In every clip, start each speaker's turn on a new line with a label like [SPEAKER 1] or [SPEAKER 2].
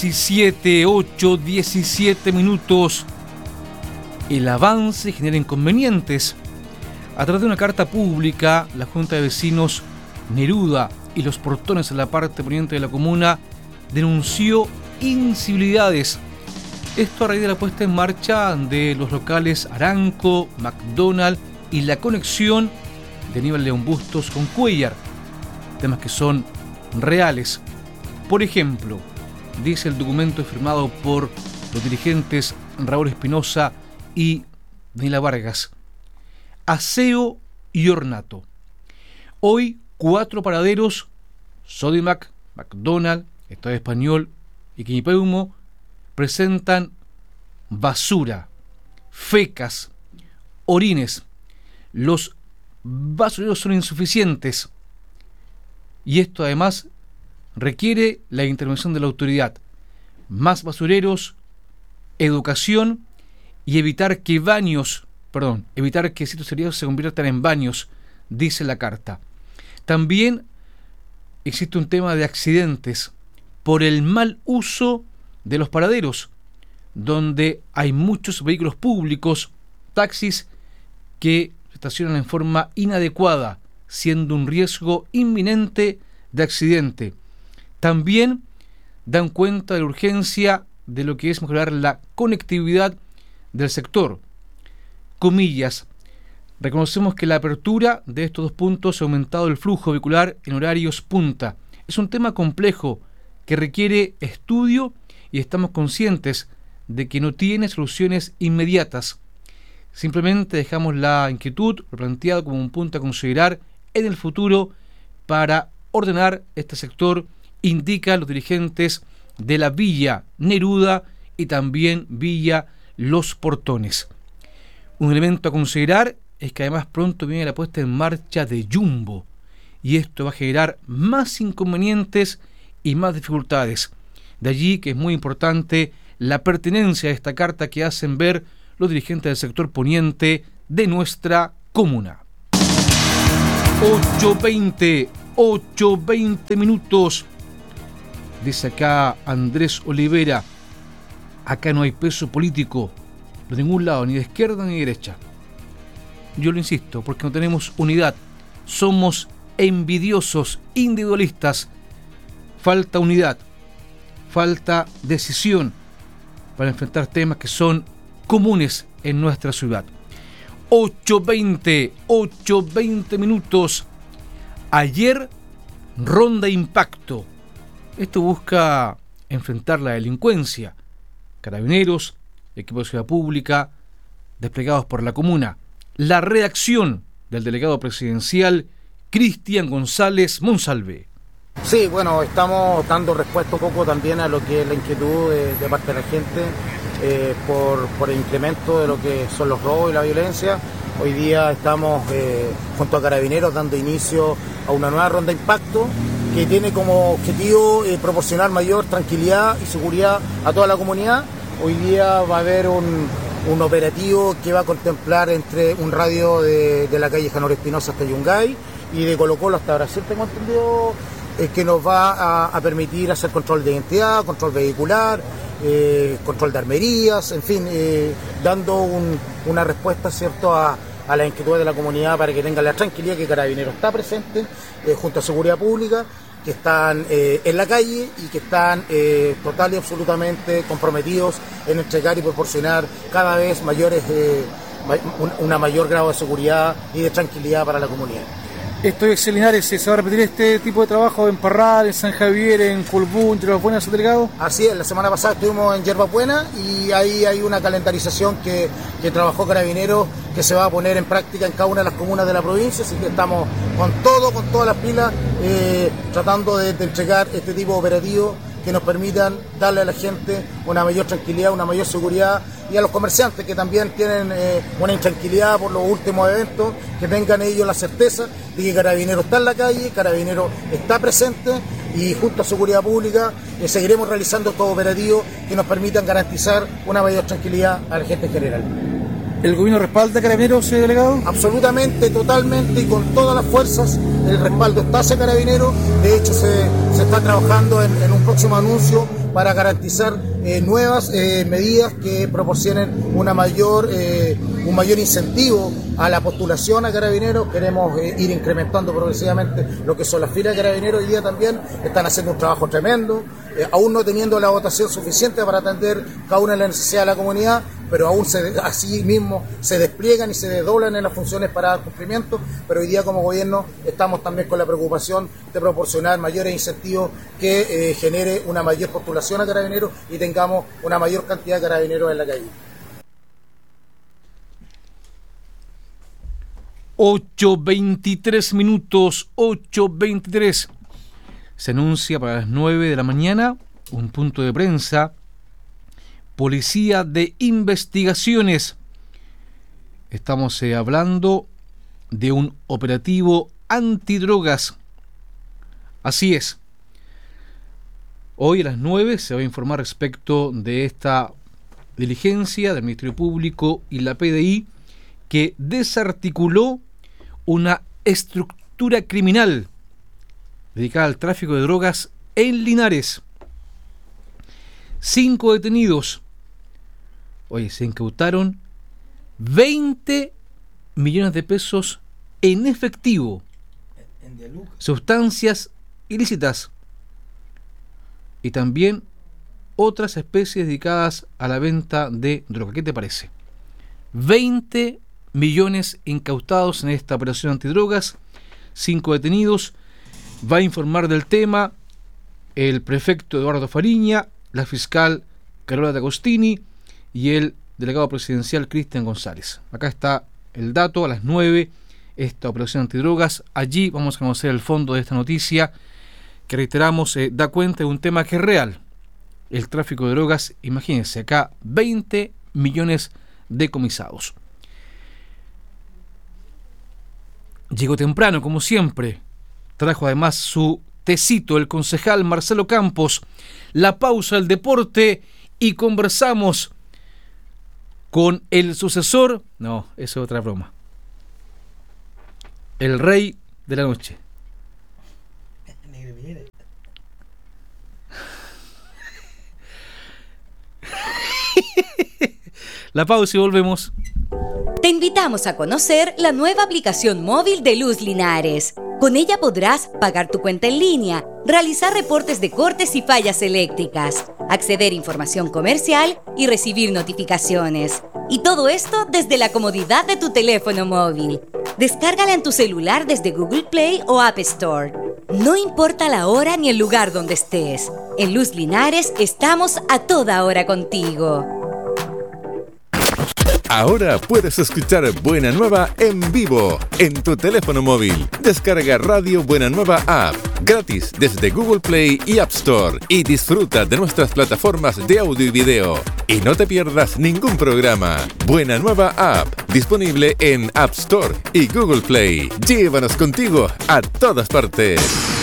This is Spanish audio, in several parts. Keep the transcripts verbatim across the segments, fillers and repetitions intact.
[SPEAKER 1] diecisiete, ocho, diecisiete minutos. El avance genera inconvenientes. A través de una carta pública, la Junta de Vecinos Neruda y Los Portones en la parte poniente de la comuna denunció incivilidades. Esto a raíz de la puesta en marcha de los locales Aranco, McDonald's y la conexión de Aníbal León Bustos con Cuéllar. Temas que son reales. Por ejemplo, dice el documento firmado por los dirigentes Raúl Espinosa y Daniela Vargas: aseo y ornato. Hoy cuatro paraderos, Sodimac, McDonald's, Estado Español y Quinipeumo, presentan basura, fecas, orines. Los basureros son insuficientes y esto además requiere la intervención de la autoridad. Más basureros, educación y evitar que baños, perdón, evitar que sitios serios se conviertan en baños, dice la carta. También existe un tema de accidentes por el mal uso de los paraderos, donde hay muchos vehículos públicos, taxis, que se estacionan en forma inadecuada, siendo un riesgo inminente de accidente. También dan cuenta de la urgencia de lo que es mejorar la conectividad del sector. Comillas: reconocemos que la apertura de estos dos puntos ha aumentado el flujo vehicular en horarios punta. Es un tema complejo que requiere estudio y estamos conscientes de que no tiene soluciones inmediatas. Simplemente dejamos la inquietud planteada como un punto a considerar en el futuro para ordenar este sector, indican los dirigentes de la Villa Neruda y también Villa Los Portones. Un elemento a considerar es que además pronto viene la puesta en marcha de Jumbo y esto va a generar más inconvenientes y más dificultades. De allí que es muy importante la pertinencia de esta carta que hacen ver los dirigentes del sector poniente de nuestra comuna. ocho veinte, ocho veinte minutos. Dice acá Andrés Olivera: acá no hay peso político de ningún lado, ni de izquierda ni de derecha. Yo lo insisto, porque no tenemos unidad. Somos envidiosos, individualistas. Falta unidad, falta decisión para enfrentar temas que son comunes en nuestra ciudad. ocho veinte, ocho veinte minutos. Ayer, ronda impacto. Esto busca enfrentar la delincuencia. Carabineros, equipo de seguridad pública, desplegados por la comuna. La redacción del delegado presidencial Cristian González Monsalve.
[SPEAKER 2] Sí, bueno, estamos dando respuesta un poco también a lo que es la inquietud de, de parte de la gente eh, por, por el incremento de lo que son los robos y la violencia. Hoy día estamos eh, junto a Carabineros dando inicio a una nueva ronda de impacto que tiene como objetivo eh, proporcionar mayor tranquilidad y seguridad a toda la comunidad. Hoy día va a haber un, un operativo que va a contemplar entre un radio de, de la calle Janor Espinosa hasta Yungay y de Colo Colo hasta Brasil, tengo entendido, eh, que nos va a, a permitir hacer control de identidad, control vehicular, eh, control de armerías, en fin, eh, dando un, una respuesta, ¿cierto?, a, a la inquietud de la comunidad para que tengan la tranquilidad que Carabineros está presente eh, junto a Seguridad Pública, que están eh, en la calle y que están eh, total y absolutamente comprometidos en entregar y proporcionar cada vez mayores eh, un una mayor grado de seguridad y de tranquilidad para la comunidad.
[SPEAKER 1] Esto es Linares, ¿se va a repetir este tipo de trabajo en Parral, en San Javier, en Colbún, en Yerba Buena, su delegado?
[SPEAKER 2] Así es, la semana pasada estuvimos en Yerba Buena y ahí hay una calendarización que, que trabajó Carabineros que se va a poner en práctica en cada una de las comunas de la provincia, así que estamos con todo, con todas las pilas, eh, tratando de, de entregar este tipo de operativos que nos permitan darle a la gente una mayor tranquilidad, una mayor seguridad, y a los comerciantes que también tienen eh, una intranquilidad por los últimos eventos, que tengan ellos la certeza de que Carabineros está en la calle, Carabineros está presente, y junto a Seguridad Pública eh, seguiremos realizando estos operativos que nos permitan garantizar una mayor tranquilidad a la gente en general.
[SPEAKER 1] ¿El gobierno respalda a Carabineros, señor delegado?
[SPEAKER 2] Absolutamente, totalmente y con todas las fuerzas. El respaldo está hacia Carabineros. De hecho, se, se está trabajando en, en un próximo anuncio para garantizar eh, nuevas eh, medidas que proporcionen una mayor, eh, un mayor incentivo a la postulación a Carabineros. Queremos eh, ir incrementando progresivamente lo que son las filas de Carabineros. Hoy día también están haciendo un trabajo tremendo, eh, aún no teniendo la votación suficiente para atender cada una de las necesidades de la comunidad, pero aún se, así mismo se despliegan y se desdoblan en las funciones para dar cumplimiento. Pero hoy día como gobierno estamos también con la preocupación de proporcionar mayores incentivos que eh, genere una mayor postulación a Carabineros y tengamos una mayor cantidad de Carabineros en la calle.
[SPEAKER 1] ocho veintitrés minutos, ocho veintitrés. Se anuncia para las nueve de la mañana un punto de prensa. Policía de Investigaciones. Estamos eh, hablando de un operativo antidrogas. Así es. Hoy a las nueve se va a informar respecto de esta diligencia del Ministerio Público y la P D I que desarticuló una estructura criminal dedicada al tráfico de drogas en Linares. Cinco detenidos. Oye, se incautaron veinte millones de pesos en efectivo, sustancias ilícitas y también otras especies dedicadas a la venta de droga. ¿Qué te parece? veinte millones incautados en esta operación antidrogas, cinco detenidos. Va a informar del tema el prefecto Eduardo Fariña, la fiscal Carola D'Agostini y el delegado presidencial Cristian González. Acá está el dato, a las nueve, esta operación antidrogas. Allí vamos a conocer el fondo de esta noticia, que reiteramos, eh, da cuenta de un tema que es real. El tráfico de drogas, imagínense, acá veinte millones decomisados. Llegó temprano, como siempre. Trajo además su tecito el concejal Marcelo Campos. La pausa del deporte y conversamos con el sucesor. No, eso es otra broma. El rey de la noche. La pausa y volvemos.
[SPEAKER 3] Te invitamos a conocer la nueva aplicación móvil de Luz Linares. Con ella podrás pagar tu cuenta en línea, realizar reportes de cortes y fallas eléctricas, acceder a información comercial y recibir notificaciones. Y todo esto desde la comodidad de tu teléfono móvil. Descárgala en tu celular desde Google Play o App Store. No importa la hora ni el lugar donde estés. En Luz Linares estamos a toda hora contigo.
[SPEAKER 4] Ahora puedes escuchar Buena Nueva en vivo en tu teléfono móvil. Descarga Radio Buena Nueva App gratis desde Google Play y App Store y disfruta de nuestras plataformas de audio y video. Y no te pierdas ningún programa. Buena Nueva App, disponible en App Store y Google Play. Llévanos contigo a todas partes.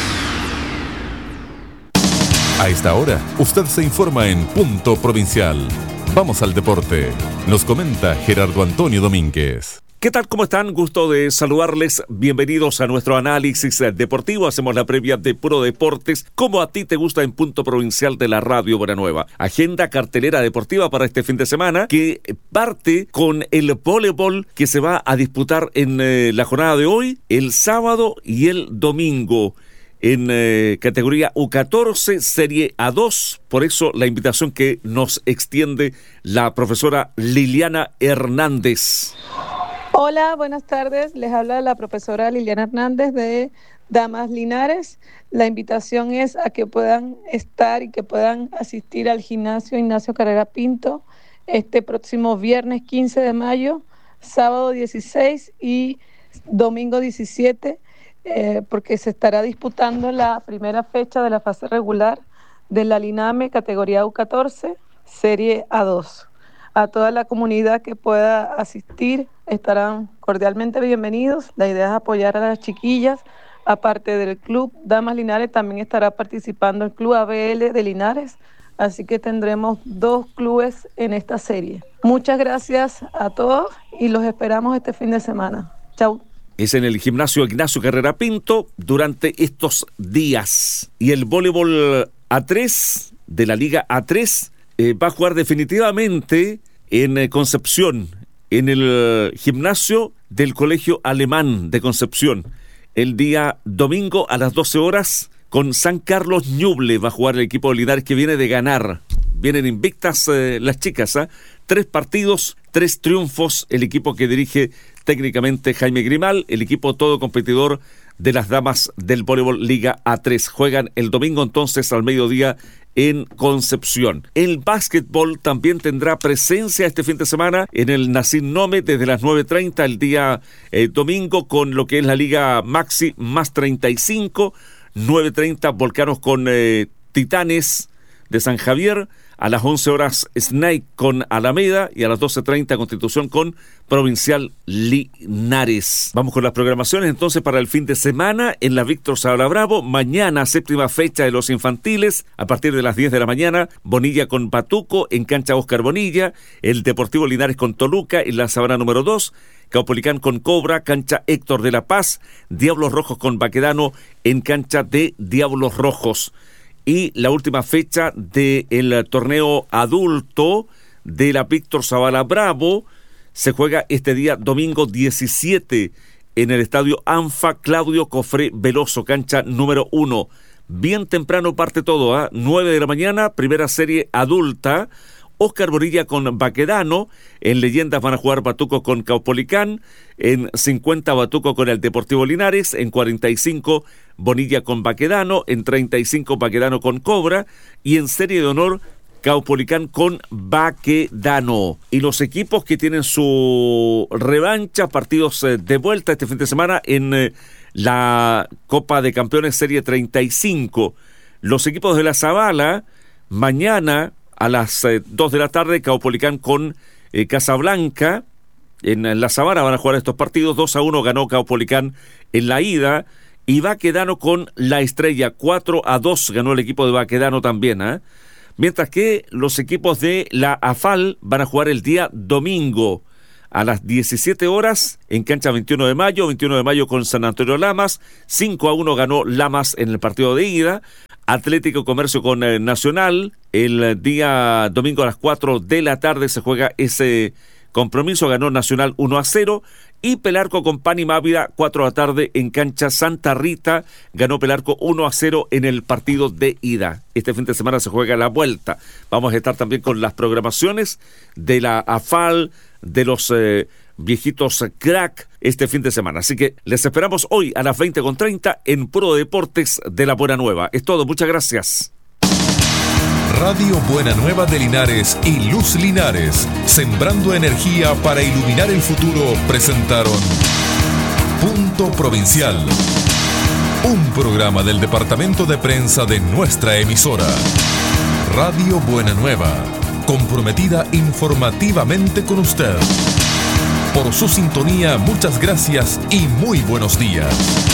[SPEAKER 4] A esta hora, usted se informa en Punto Provincial. Vamos al deporte. Nos comenta Gerardo Antonio Domínguez.
[SPEAKER 5] ¿Qué tal? ¿Cómo están? Gusto de saludarles. Bienvenidos a nuestro análisis deportivo. Hacemos la previa de Puro Deportes, como a ti te gusta en Punto Provincial de la Radio Buena Nueva. Agenda cartelera deportiva para este fin de semana, que parte con el voleibol que se va a disputar en eh, la jornada de hoy, el sábado y el domingo. En eh, categoría U catorce, serie A dos, por eso la invitación que nos extiende la profesora Liliana Hernández.
[SPEAKER 6] Hola, buenas tardes, les habla la profesora Liliana Hernández de Damas Linares. La invitación es a que puedan estar y que puedan asistir al gimnasio Ignacio Carrera Pinto este próximo viernes quince de mayo, sábado dieciséis y domingo diecisiete. Eh, porque se estará disputando la primera fecha de la fase regular de la LINAME categoría U catorce, serie A dos. A toda la comunidad que pueda asistir estarán cordialmente bienvenidos. La idea es apoyar a las chiquillas. Aparte del club Damas Linares, también estará participando el club A B L de Linares, así que tendremos dos clubes en esta serie. Muchas gracias a todos y los esperamos este fin de semana. Chau.
[SPEAKER 5] Es en el gimnasio Ignacio Carrera Pinto durante estos días. Y el voleibol A tres de la Liga A tres, eh, va a jugar definitivamente en eh, Concepción, en el eh, gimnasio del Colegio Alemán de Concepción, el día domingo a las doce horas, con San Carlos Ñuble va a jugar el equipo de Linares, que viene de ganar. Vienen invictas eh, las chicas, ¿eh? Tres partidos, tres triunfos, el equipo que dirige técnicamente Jaime Grimal, el equipo todo competidor de las damas del voleibol Liga A tres. Juegan el domingo entonces al mediodía en Concepción. El básquetbol también tendrá presencia este fin de semana en el Nacín Nome desde las nueve treinta el día eh, domingo, con lo que es la Liga Maxi más treinta y cinco, nueve treinta Volcanos con eh, Titanes de San Javier, a las once horas Snake con Alameda y a las doce treinta Constitución con Provincial Linares. Vamos con las programaciones entonces para el fin de semana en la Víctor Sabala Bravo. Mañana, séptima fecha de los infantiles, a partir de las diez de la mañana, Bonilla con Patuco en cancha Oscar Bonilla, el Deportivo Linares con Toluca en la Sabana número dos, Caupolicán con Cobra, cancha Héctor de la Paz, Diablos Rojos con Baquedano en cancha de Diablos Rojos. Y la última fecha del torneo adulto de la Víctor Sabala Bravo se juega este día domingo diecisiete en el estadio ANFA Claudio Cofré Veloso, cancha número uno. Bien temprano parte todo, ¿eh? nueve de la mañana, primera serie adulta. Oscar Bonilla con Baquedano, en Leyendas van a jugar Batuco con Caupolicán, en cincuenta Batuco con el Deportivo Linares, en cuarenta y cinco Bonilla con Baquedano, en treinta y cinco Baquedano con Cobra, y en serie de honor Caupolicán con Baquedano. Y los equipos que tienen su revancha, partidos de vuelta este fin de semana en la Copa de Campeones Serie treinta y cinco. Los equipos de la Zabala, mañana a las eh, dos de la tarde, Caupolicán con eh, Casablanca. En, en la Sabana van a jugar estos partidos. dos a uno ganó Caupolicán en la ida. Y Baquedano con La Estrella. cuatro a dos ganó el equipo de Baquedano también. ¿eh? Mientras que los equipos de la AFAL van a jugar el día domingo a las diecisiete horas en cancha veintiuno de mayo. veintiuno de mayo con San Antonio Lamas. cinco a uno ganó Lamas en el partido de ida. Atlético Comercio con eh, Nacional. El día domingo a las cuatro de la tarde se juega ese compromiso. Ganó Nacional uno a cero. Y Pelarco con Pani Mávida, cuatro de la tarde en cancha Santa Rita. Ganó Pelarco uno a cero en el partido de ida. Este fin de semana se juega la vuelta. Vamos a estar también con las programaciones de la AFAL, de los eh, viejitos crack este fin de semana. Así que les esperamos hoy a las veinte con treinta en Pro Deportes de la Buena Nueva. Es todo, muchas gracias.
[SPEAKER 4] Radio Buena Nueva de Linares y Luz Linares, sembrando energía para iluminar el futuro, presentaron Punto Provincial, un programa del departamento de prensa de nuestra emisora. Radio Buena Nueva, comprometida informativamente con usted. Por su sintonía, muchas gracias y muy buenos días.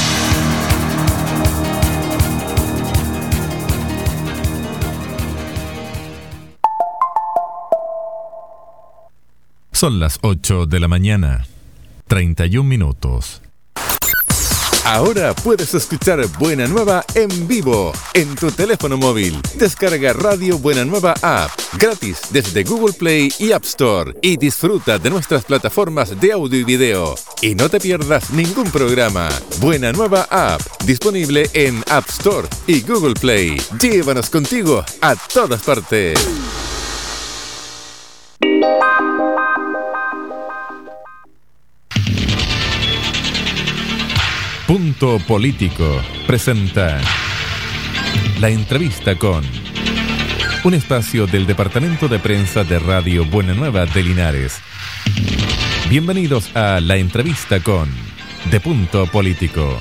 [SPEAKER 4] Son las ocho de la mañana, treinta y un minutos. Ahora puedes escuchar Buena Nueva en vivo en tu teléfono móvil. Descarga Radio Buena Nueva App gratis desde Google Play y App Store y disfruta de nuestras plataformas de audio y video. Y no te pierdas ningún programa. Buena Nueva App, disponible en App Store y Google Play. Llévanos contigo a todas partes. Punto Político presenta La Entrevista con, un espacio del Departamento de Prensa de Radio Buena Nueva de Linares. Bienvenidos a La Entrevista con de Punto Político.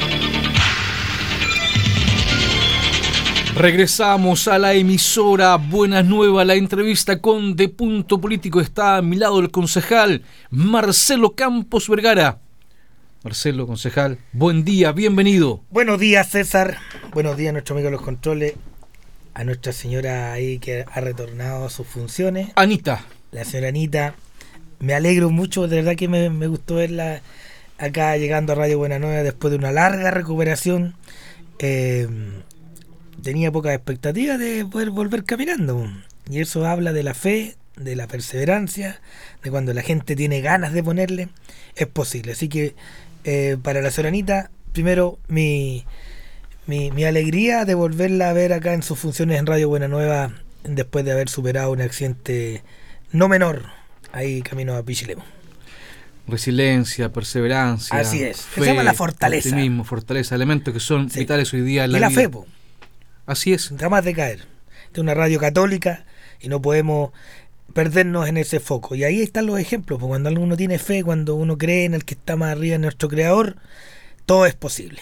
[SPEAKER 1] Regresamos a la emisora Buena Nueva, La Entrevista con de Punto Político. Está a mi lado el concejal Marcelo Campos Vergara. Marcelo, concejal, buen día, bienvenido.
[SPEAKER 7] Buenos días, César. Buenos días a nuestro amigo de los controles, a nuestra señora ahí que ha retornado a sus funciones.
[SPEAKER 1] Anita.
[SPEAKER 7] La señora Anita. Me alegro mucho, de verdad que me, me gustó verla acá llegando a Radio Buena Nueva después de una larga recuperación. Eh, tenía pocas expectativas de poder volver caminando. Y eso habla de la fe, de la perseverancia, de cuando la gente tiene ganas de ponerle, es posible. Así que eh, para la Soranita, primero mi, mi, mi alegría de volverla a ver acá en sus funciones en Radio Buena Nueva, después de haber superado un accidente no menor, ahí camino a Pichilemu.
[SPEAKER 1] Resiliencia, perseverancia.
[SPEAKER 7] Así es.
[SPEAKER 1] Fe,
[SPEAKER 7] se llama la fortaleza.
[SPEAKER 1] Optimismo, fortaleza, elementos que son sí. vitales hoy día en la
[SPEAKER 7] y la
[SPEAKER 1] vida.
[SPEAKER 7] fe, po.
[SPEAKER 1] Así es.
[SPEAKER 7] Jamás de caer. Esta es una radio católica y no podemos perdernos en ese foco. Y ahí están los ejemplos, porque cuando uno tiene fe, cuando uno cree en el que está más arriba, en nuestro Creador, todo es posible.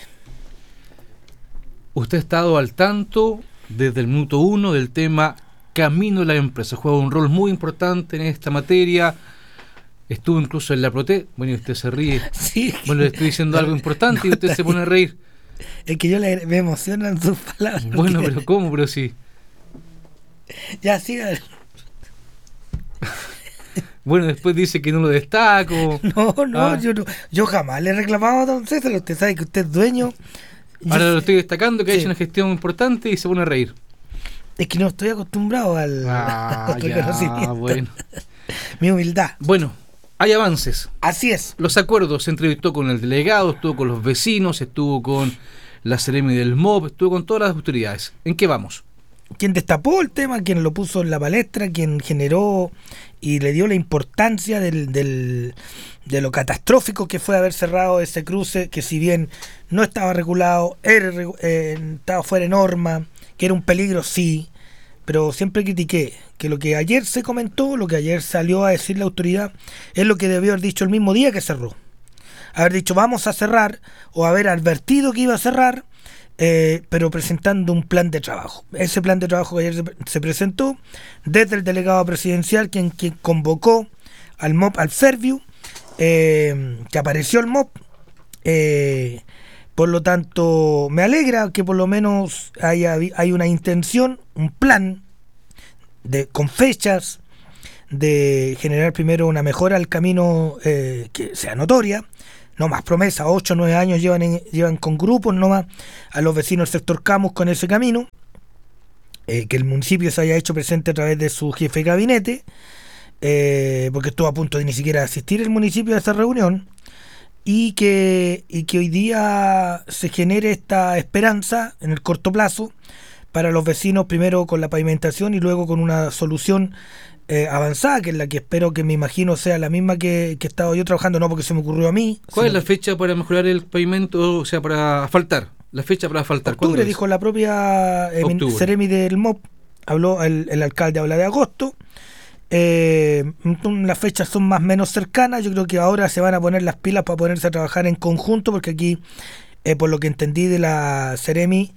[SPEAKER 1] Usted ha estado al tanto desde el minuto uno del tema Camino a la Empresa. Juega un rol muy importante en esta materia. Estuvo incluso en la Prote. Bueno, y usted se ríe.
[SPEAKER 7] Sí,
[SPEAKER 1] bueno, le estoy diciendo algo importante no, y usted se pone a reír.
[SPEAKER 7] Es que yo le, me emocionan sus palabras.
[SPEAKER 1] Bueno, pero ¿cómo? Pero sí.
[SPEAKER 7] Ya, siga.
[SPEAKER 1] Bueno, después dice que no lo destaco.
[SPEAKER 7] No, no,
[SPEAKER 1] ah.
[SPEAKER 7] yo no, yo jamás le he reclamado a don César. Usted sabe que usted es dueño.
[SPEAKER 1] Ahora
[SPEAKER 7] yo
[SPEAKER 1] lo estoy destacando, que
[SPEAKER 7] sí.
[SPEAKER 1] ha hecho una gestión importante y se pone a reír.
[SPEAKER 7] Es que no estoy acostumbrado al,
[SPEAKER 1] ah,
[SPEAKER 7] al reconocimiento.
[SPEAKER 1] Ya, bueno.
[SPEAKER 7] Mi humildad.
[SPEAKER 1] Bueno, hay avances.
[SPEAKER 7] Así es.
[SPEAKER 1] Los acuerdos, se entrevistó con el delegado, estuvo con los vecinos, estuvo con la Seremi del M O B, estuvo con todas las autoridades. ¿En qué vamos?
[SPEAKER 7] Quien destapó el tema, quien lo puso en la palestra, quien generó y le dio la importancia del, del, de lo catastrófico que fue haber cerrado ese cruce, que si bien no estaba regulado, era, eh, estaba fuera de norma, que era un peligro, sí, pero siempre critiqué que lo que ayer se comentó, lo que ayer salió a decir la autoridad, es lo que debió haber dicho el mismo día que cerró. Haber dicho vamos a cerrar, o haber advertido que iba a cerrar, eh, pero presentando un plan de trabajo. Ese plan de trabajo que ayer se, se presentó desde el delegado presidencial, quien, quien convocó al M O P, al Fairview, eh, que apareció el M O P. Eh, por lo tanto, me alegra que por lo menos haya hay una intención, un plan de con fechas de generar primero una mejora al camino eh, que sea notoria. No más promesa, ocho o nueve años llevan en, llevan con grupos nomás a los vecinos del sector Camus con ese camino, eh, que el municipio se haya hecho presente a través de su jefe de gabinete, eh, porque estuvo a punto de ni siquiera asistir el municipio a esa reunión, y que, y que hoy día se genere esta esperanza en el corto plazo para los vecinos, primero con la pavimentación y luego con una solución Eh, avanzada, que es la que espero que me imagino sea la misma que, que he estado yo trabajando, no porque se me ocurrió a mí.
[SPEAKER 1] ¿Cuál
[SPEAKER 7] sino...
[SPEAKER 1] es la fecha para mejorar el pavimento, o sea, para asfaltar? La fecha para asfaltar.
[SPEAKER 7] Octubre, dijo la propia eh, Seremi del M O P, habló el, el alcalde habla de agosto. Eh, las fechas son más o menos cercanas, yo creo que ahora se van a poner las pilas para ponerse a trabajar en conjunto, porque aquí, eh, por lo que entendí de la Seremi,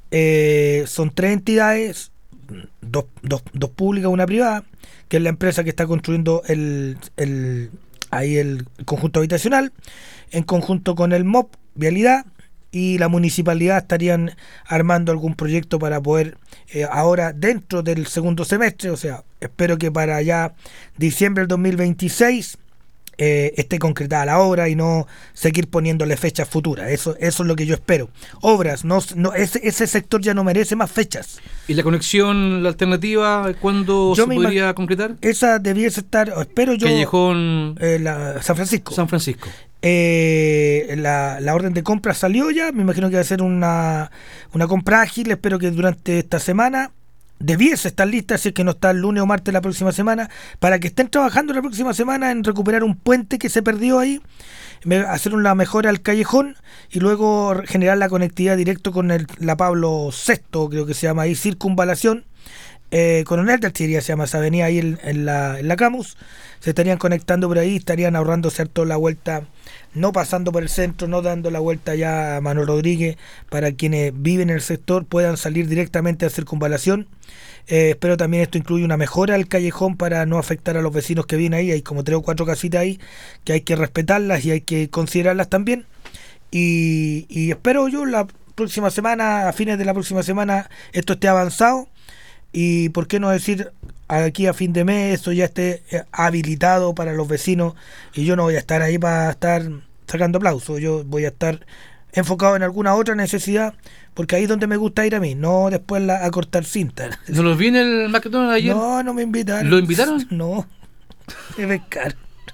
[SPEAKER 7] eh, son tres entidades, dos, dos, dos públicas, una privada, que es la empresa que está construyendo el, el ahí el conjunto habitacional, en conjunto con el M O P, Vialidad, y la municipalidad estarían armando algún proyecto para poder, eh, ahora dentro del segundo semestre, o sea, espero que para ya diciembre del dos mil veintiséis eh, esté concretada la obra y no seguir poniéndole fechas futuras. Eso, eso es lo que yo espero. Obras, no, no ese, ese sector ya no merece más fechas.
[SPEAKER 1] ¿Y la conexión, la alternativa, cuándo yo se podría concretar?
[SPEAKER 7] Esa debiese estar, espero yo...
[SPEAKER 1] Callejón...
[SPEAKER 7] Eh, la, San Francisco.
[SPEAKER 1] San Francisco.
[SPEAKER 7] Eh, la, la orden de compra salió ya, me imagino que va a ser una, una compra ágil, espero que durante esta semana debiese estar lista, si es que no está el lunes o martes la próxima semana, para que estén trabajando la próxima semana en recuperar un puente que se perdió ahí, hacer una mejora al callejón y luego generar la conectividad directo con el, la Pablo sexto, creo que se llama ahí, circunvalación, eh, Coronel de Artillería se llama esa avenida ahí en, en, la, en la Camus, se estarían conectando por ahí, estarían ahorrando cierto la vuelta, no pasando por el centro, no dando la vuelta ya a Manuel Rodríguez, para quienes viven en el sector puedan salir directamente a circunvalación. Eh, espero también esto incluye una mejora al callejón para no afectar a los vecinos que viven ahí. Hay como tres o cuatro casitas ahí que hay que respetarlas y hay que considerarlas también. Y, y espero yo la próxima semana, a fines de la próxima semana, esto esté avanzado. Y por qué no decir aquí a fin de mes esto ya esté habilitado para los vecinos, y yo no voy a estar ahí para estar sacando aplausos, yo voy a estar enfocado en alguna otra necesidad, porque ahí es donde me gusta ir a mí, no después la, a cortar cinta.
[SPEAKER 1] ¿No los vi en el McDonald's ayer?
[SPEAKER 7] No, no me invitaron.
[SPEAKER 1] ¿Lo invitaron?
[SPEAKER 7] No, es pescar.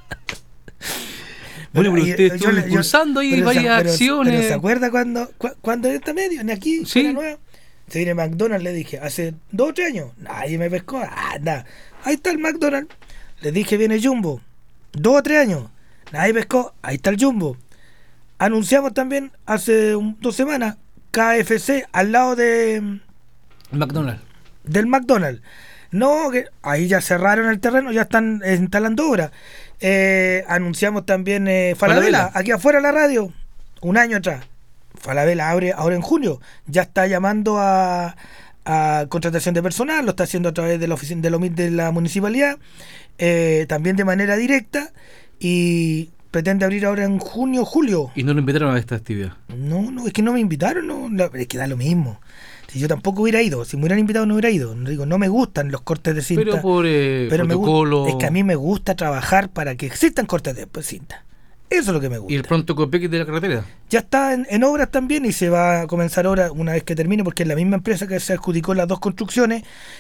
[SPEAKER 1] Bueno, pero usted estuvo
[SPEAKER 7] yo-
[SPEAKER 1] impulsando ahí
[SPEAKER 7] pero
[SPEAKER 1] varias
[SPEAKER 7] se- pero-
[SPEAKER 1] acciones.
[SPEAKER 7] Pero ¿se acuerda cuando, cu- cuando en esta medio, en aquí,
[SPEAKER 1] Sí.
[SPEAKER 7] Buena Nueva, se viene McDonald's, le dije, hace dos o tres años, nadie me pescó, anda, ahí está el McDonald's. Le dije, viene Jumbo, dos o tres años, nadie pescó, ahí está el Jumbo. Anunciamos también hace un- dos semanas K F C al lado de
[SPEAKER 1] McDonald's.
[SPEAKER 7] del McDonald's. No, que ahí ya cerraron el terreno, ya están eh, instalando obras. Eh, anunciamos también eh, Falabella,
[SPEAKER 1] Falabella.
[SPEAKER 7] aquí afuera de la radio, un año atrás. Falabella abre ahora en julio, ya está llamando a, a contratación de personal, lo está haciendo a través de la oficina de, lo, de la municipalidad, eh, también de manera directa, y pretende abrir ahora en junio, julio.
[SPEAKER 1] Y no lo invitaron a esta actividad.
[SPEAKER 7] No, no, es que no me invitaron, no, la- es que da lo mismo. Si yo tampoco hubiera ido, si me hubieran invitado no hubiera ido. No digo, no me gustan los cortes de cinta.
[SPEAKER 1] Pero por eh,
[SPEAKER 7] pero me gu-
[SPEAKER 1] protocolo.
[SPEAKER 7] es que a mí me gusta trabajar para que existan cortes de cinta. Eso es lo que me gusta.
[SPEAKER 1] Y el pronto copeque de la carretera.
[SPEAKER 7] Ya está en, en obras también y se va a comenzar ahora una vez que termine, porque es la misma empresa que se adjudicó las dos construcciones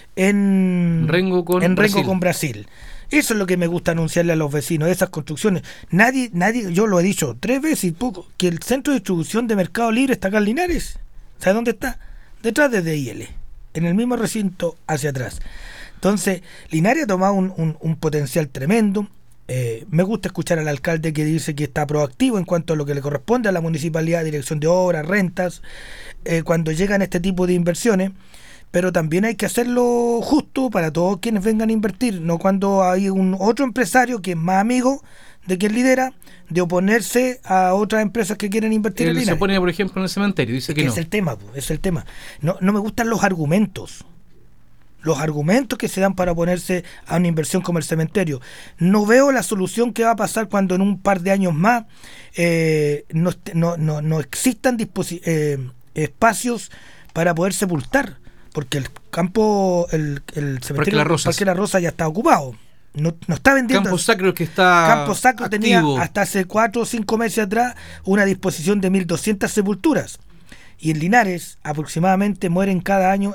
[SPEAKER 7] en
[SPEAKER 1] Rengo con
[SPEAKER 7] en Rengo
[SPEAKER 1] Brasil.
[SPEAKER 7] con Brasil. Eso es lo que me gusta anunciarle a los vecinos, esas construcciones. Nadie, nadie, yo lo he dicho tres veces y poco, que el centro de distribución de Mercado Libre está acá en Linares. ¿Sabe dónde está? Detrás de D I L, en el mismo recinto hacia atrás. Entonces, Linares ha tomado un, un, un potencial tremendo. Eh, me gusta escuchar al alcalde que dice que está proactivo en cuanto a lo que le corresponde a la municipalidad, dirección de obras, rentas, eh, cuando llegan este tipo de inversiones, pero también hay que hacerlo justo para todos quienes vengan a invertir, no cuando hay un otro empresario que es más amigo de quien lidera, de oponerse a otras empresas que quieren invertir en
[SPEAKER 1] Él se
[SPEAKER 7] Linares.
[SPEAKER 1] opone, por ejemplo, en el cementerio. Dice que,
[SPEAKER 7] Que
[SPEAKER 1] no.
[SPEAKER 7] es el tema, po, es el tema. No, no me gustan los argumentos. Los argumentos que se dan para oponerse a una inversión como el cementerio. No veo la solución que va a pasar cuando en un par de años más eh, no, est- no, no, no existan disposi- eh, espacios para poder sepultar. Porque el campo, el, el cementerio
[SPEAKER 1] Las Rosas.
[SPEAKER 7] Parque La Rosa ya está ocupado. No, no está vendiendo.
[SPEAKER 1] Campo Sacro que está
[SPEAKER 7] Campo Sacro
[SPEAKER 1] activo.
[SPEAKER 7] tenía hasta hace cuatro o cinco meses atrás una disposición de mil doscientas sepulturas. Y en Linares aproximadamente mueren cada año